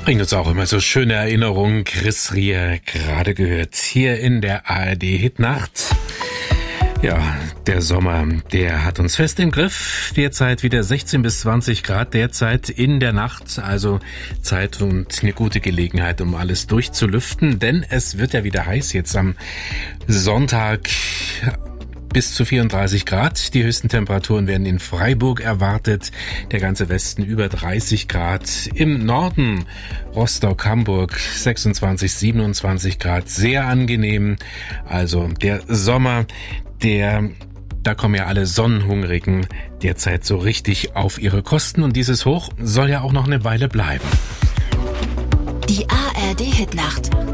Bringt uns auch immer so schöne Erinnerungen. Chris Ria gerade gehört hier in der ARD Hitnacht. Ja, der Sommer, der hat uns fest im Griff. Derzeit wieder 16 bis 20 Grad derzeit in der Nacht. Also Zeit und eine gute Gelegenheit, um alles durchzulüften. Denn es wird ja wieder heiß jetzt am Sonntag. Bis zu 34 Grad. Die höchsten Temperaturen werden in Freiburg erwartet. Der ganze Westen über 30 Grad. Im Norden Rostock, Hamburg 26, 27 Grad. Sehr angenehm. Also der Sommer, da kommen ja alle Sonnenhungrigen derzeit so richtig auf ihre Kosten. Und dieses Hoch soll ja auch noch eine Weile bleiben. Die ARD Hitnacht.